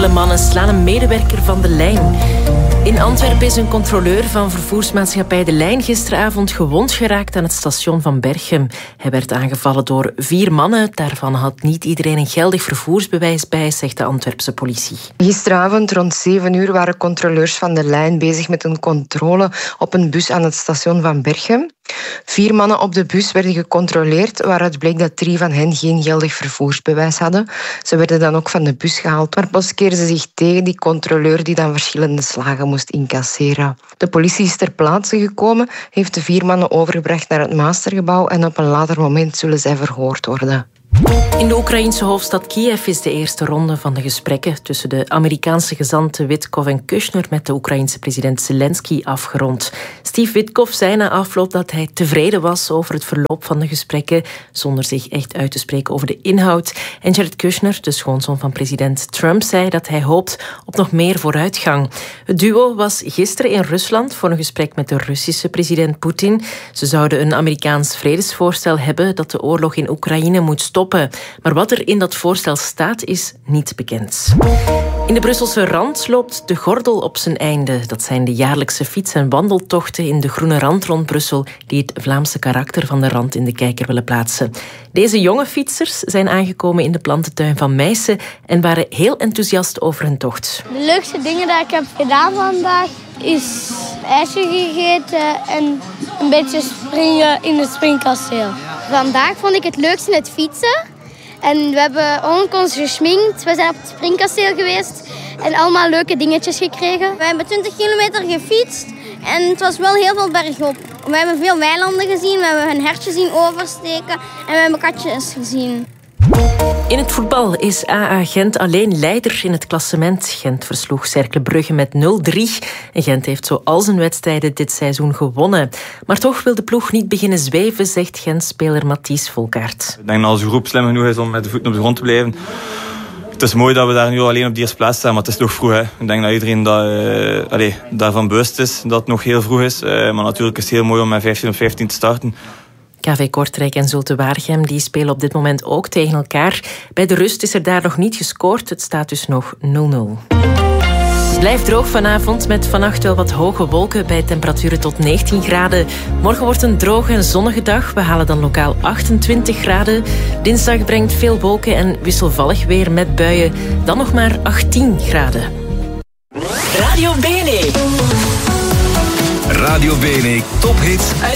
Enkele mannen slaan een medewerker van de lijn. In Antwerpen is een controleur van vervoersmaatschappij De Lijn gisteravond gewond geraakt aan het station van Berchem. Hij werd aangevallen door 4 mannen. Daarvan had niet iedereen een geldig vervoersbewijs bij, zegt de Antwerpse politie. Gisteravond rond 7 uur waren controleurs van De Lijn bezig met een controle op een bus aan het station van Berchem. 4 mannen op de bus werden gecontroleerd, waaruit bleek dat 3 van hen geen geldig vervoersbewijs hadden. Ze werden dan ook van de bus gehaald, maar plots keerden ze zich tegen die controleur die dan verschillende slagen moest incasseren. De politie is ter plaatse gekomen, heeft de 4 mannen overgebracht naar het Mastergebouw en op een later moment zullen zij verhoord worden. In de Oekraïense hoofdstad Kiev is de eerste ronde van de gesprekken tussen de Amerikaanse gezanten Witkoff en Kushner met de Oekraïense president Zelensky afgerond. Steve Witkoff zei na afloop dat hij tevreden was over het verloop van de gesprekken, zonder zich echt uit te spreken over de inhoud. En Jared Kushner, de schoonzoon van president Trump, zei dat hij hoopt op nog meer vooruitgang. Het duo was gisteren in Rusland voor een gesprek met de Russische president Poetin. Ze zouden een Amerikaans vredesvoorstel hebben dat de oorlog in Oekraïne moet stoppen. Maar wat er in dat voorstel staat, is niet bekend. In de Brusselse Rand loopt de gordel op zijn einde. Dat zijn de jaarlijkse fiets- en wandeltochten in de groene rand rond Brussel die het Vlaamse karakter van de rand in de kijker willen plaatsen. Deze jonge fietsers zijn aangekomen in de plantentuin van Meissen en waren heel enthousiast over hun tocht. De leukste dingen die ik heb gedaan vandaag is ijsje gegeten en een beetje springen in het springkasteel. Vandaag vond ik het leukste het fietsen. En we hebben ons geschminkt. We zijn op het springkasteel geweest en allemaal leuke dingetjes gekregen. We hebben 20 kilometer gefietst en het was wel heel veel bergop. We hebben veel weilanden gezien, we hebben een hertje zien oversteken en we hebben katjes gezien. In het voetbal is AA Gent alleen leider in het klassement. Gent versloeg Cercle Brugge met 0-3. En Gent heeft zo al zijn wedstrijden dit seizoen gewonnen. Maar toch wil de ploeg niet beginnen zweven, zegt Gent-speler Mathies Volkaert. Ik denk dat onze groep slim genoeg is om met de voeten op de grond te blijven. Het is mooi dat we daar nu alleen op de eerste plaats staan, maar het is nog vroeg. Hè. Ik denk dat iedereen daarvan bewust is dat het nog heel vroeg is. Maar natuurlijk is het heel mooi om met 15 op 15 te starten. KV Kortrijk en Zulte Waregem die spelen op dit moment ook tegen elkaar. Bij de rust is er daar nog niet gescoord. Het staat dus nog 0-0. Het blijft droog vanavond met vannacht wel wat hoge wolken bij temperaturen tot 19 graden. Morgen wordt een droge en zonnige dag. We halen dan lokaal 28 graden. Dinsdag brengt veel wolken en wisselvallig weer met buien. Dan nog maar 18 graden. Radio Bene. Radio Bene, tophits